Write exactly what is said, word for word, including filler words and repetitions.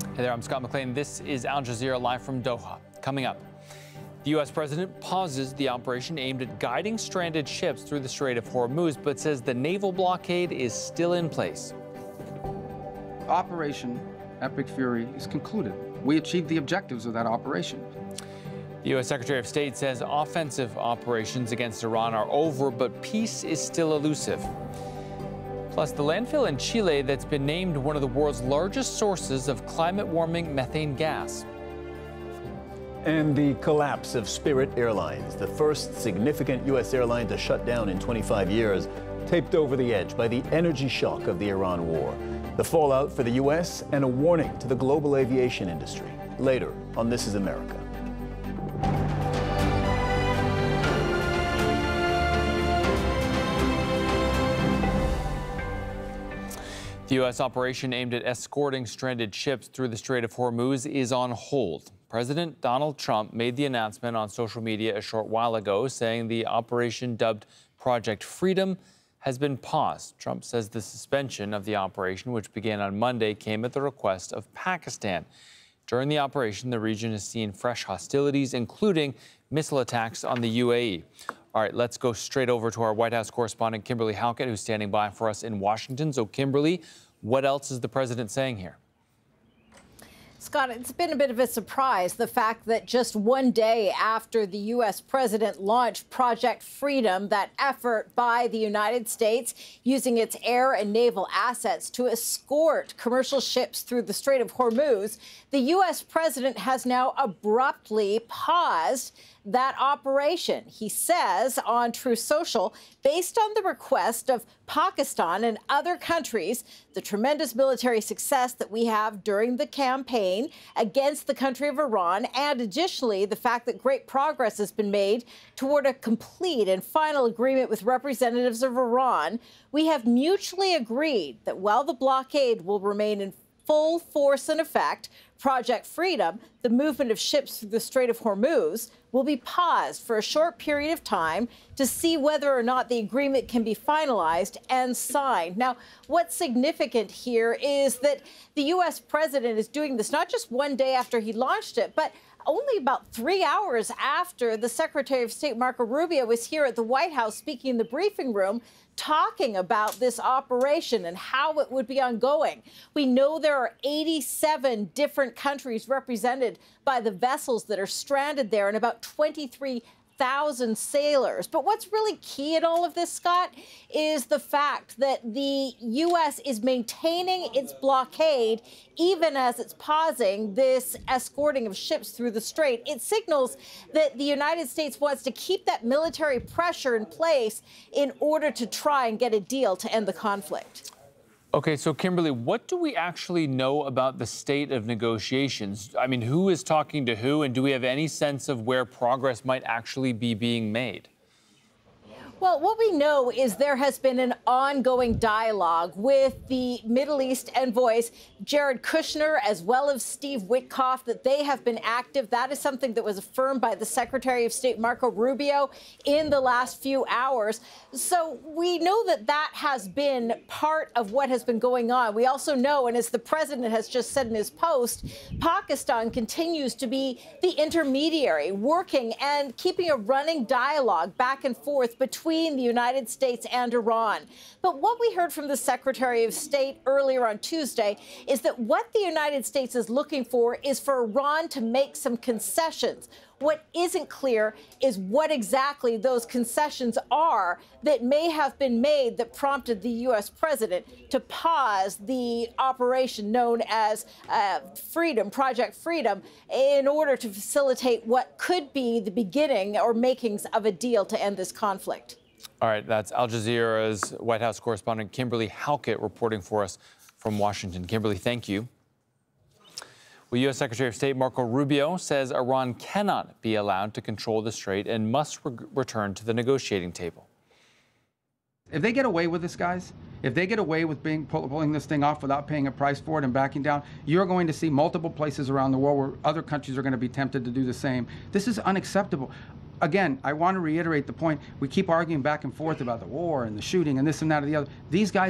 Hey there, I'm Scott McLean. This is Al Jazeera live from Doha. Coming up, the U S president pauses the operation aimed at guiding stranded ships through the Strait of Hormuz, but says the naval blockade is still in place. Operation Epic Fury is concluded. We achieved the objectives of that operation. The U S Secretary of State says offensive operations against Iran are over, but peace is still elusive. Plus, the landfill in Chile that's been named one of the world's largest sources of climate-warming methane gas. And the collapse of Spirit Airlines, the first significant U S airline to shut down in twenty-five years, taped over the edge by the energy shock of the Iran war. The fallout for the U S and a warning to the global aviation industry. Later on This Is America. The U S operation aimed at escorting stranded ships through the Strait of Hormuz is on hold. President Donald Trump made the announcement on social media a short while ago, saying the operation, dubbed Project Freedom, has been paused. Trump says the suspension of the operation, which began on Monday, came at the request of Pakistan. During the operation, the region has seen fresh hostilities, including missile attacks on the U A E. All right, let's go straight over to our White House correspondent, Kimberly Halkett, who's standing by for us in Washington. So, Kimberly, what else is the president saying here? Scott, it's been a bit of a surprise, the fact that just one day after the U S president launched Project Freedom, that effort by the United States using its air and naval assets to escort commercial ships through the Strait of Hormuz, the U S president has now abruptly paused that operation. He says on Truth Social, based on the request of Pakistan and other countries, the tremendous military success that we have during the campaign against the country of Iran, and additionally, the fact that great progress has been made toward a complete and final agreement with representatives of Iran, we have mutually agreed that while the blockade will remain in full force and effect, Project Freedom, the movement of ships through the Strait of Hormuz, will be paused for a short period of time to see whether or not the agreement can be finalized and signed. Now, what's significant here is that the U S president is doing this not just one day after he launched it, but only about three hours after the Secretary of State, Marco Rubio, was here at the White House speaking in the briefing room, talking about this operation and how it would be ongoing. We know there are eighty-seven different countries represented by the vessels that are stranded there and about twenty-three thousand sailors. But what's really key in all of this, Scott, is the fact that the U S is maintaining its blockade even as it's pausing this escorting of ships through the strait. It signals that the United States wants to keep that military pressure in place in order to try and get a deal to end the conflict. Okay, so Kimberly, what do we actually know about the state of negotiations? I mean, who is talking to who, and do we have any sense of where progress might actually be being made? Well, what we know is there has been an ongoing dialogue with the Middle East envoys, Jared Kushner, as well as Steve Witkoff, that they have been active. That is something that was affirmed by the Secretary of State, Marco Rubio, in the last few hours. So we know that that has been part of what has been going on. We also know, and as the president has just said in his post, Pakistan continues to be the intermediary, working and keeping a running dialogue back and forth between between the United States and Iran. But what we heard from the Secretary of State earlier on Tuesday is that what the United States is looking for is for Iran to make some concessions. What isn't clear is what exactly those concessions are that may have been made that prompted the U S president to pause the operation known as uh, Freedom, Project Freedom, in order to facilitate what could be the beginning or makings of a deal to end this conflict. All right, that's Al Jazeera's White House correspondent Kimberly Halkett reporting for us from Washington. Kimberly, thank you. Well, U S Secretary of State Marco Rubio says Iran cannot be allowed to control the strait and must re return to the negotiating table. If they get away with this, guys, if they get away with being pull, pulling this thing off without paying a price for it and backing down, you're going to see multiple places around the world where other countries are going to be tempted to do the same. This is unacceptable. Again, I want to reiterate the point. We keep arguing back and forth about the war and the shooting and this and that and the other. These guys